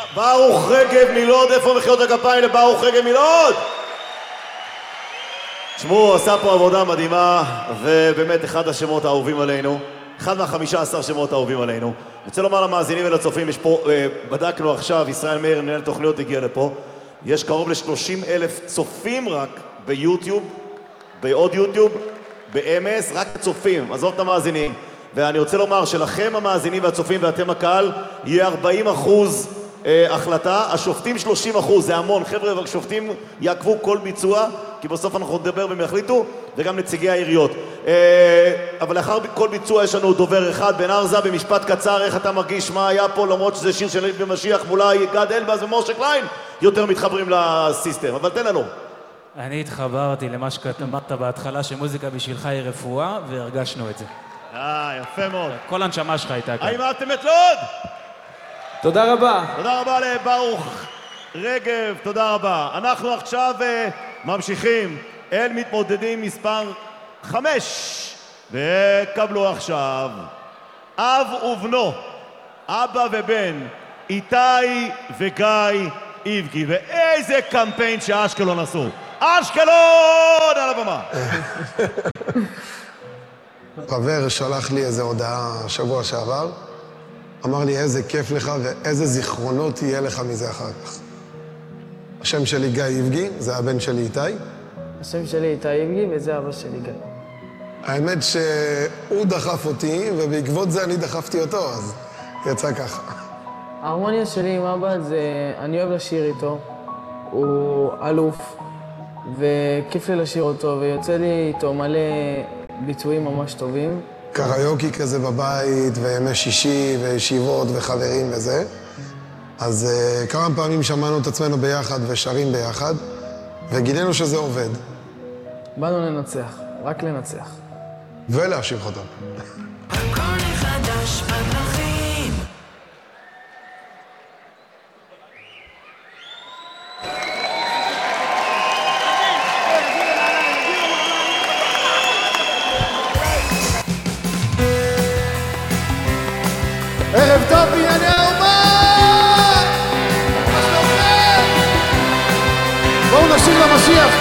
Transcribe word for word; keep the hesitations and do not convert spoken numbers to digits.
ברוך רגב מלוד, איפה מחיאות הכפיים לברוך רגב מלוד? תשמעו, עשה פה עבודה מדהימה, ובאמת אחד השמות האהובים עלינו, אחד מהחמישה עשר שמות האהובים עלינו. אני רוצה לומר למאזינים ולצופים, יש פה, בדקנו עכשיו, ישראל מאיר, מנהל תוכניות, הגיע לפה, יש קרוב ל-שלושים אלף צופים רק ביוטיוב, בעוד יוטיוב, ב-אם אס, רק צופים, עזוב את המאזינים. ואני רוצה לומר שלכם המאזינים והצופים ואתם הקהל, יהיה ארבעים אחוז אה, החלטה, השופטים שלושים אחוז, זה המון. חבר'ה, השופטים יעקבו כל ביצוע, כי בסוף אנחנו נדבר והם יחליטו, וגם נציגי העיריות. אה, אבל לאחר כל ביצוע יש לנו דובר אחד, בן ארזה, במשפט קצר, איך אתה מרגיש מה היה פה, למרות שזה שיר של עיד במשיח, מולי גד אלבז ומשה קליין, יותר מתחברים לסיסטם, אבל תן לנו. אני התחברתי למה שאמרת בהתחלה, שמוזיקה בשבילך היא רפואה, והרגשנו את זה. אה, יפה מאוד. כל הנשמה שלך הייתה כאן. האם אהבתם את לוד? תודה רבה. תודה רבה לברוך רגב, תודה רבה. אנחנו עכשיו uh, ממשיכים אל מתמודדים מספר חמש. וקבלו עכשיו אב ובנו, אבא ובן, איתי וגיא איבגי. ואיזה קמפיין שאשקלון עשו. אשקלון על הבמה. חבר שלח לי איזו הודעה שבוע שעבר, אמר לי איזה כיף לך ואיזה זיכרונות יהיה לך מזה אחר כך. השם שלי גיא איבגי, זה הבן שלי איתי. השם שלי איתי איבגי וזה אבא שלי גיא. האמת שהוא דחף אותי ובעקבות זה אני דחפתי אותו, אז יצא ככה. ההרמוניה שלי עם אבא זה, אני אוהב לשיר איתו, הוא אלוף וכיף לי לשיר אותו ויוצא לי איתו מלא ביצועים ממש טובים. קריוקי כזה בבית וימי שישי וישיבות וחברים וזה. אז uh, כמה פעמים שמענו את עצמנו ביחד ושרים ביחד וגילינו שזה עובד. באנו לנצח, רק לנצח. ולהמשיך אותם. הכל מחדש בדרכים. ערב טוב בנייני האומה! מה שלומכם? בואו נשיר למשיח.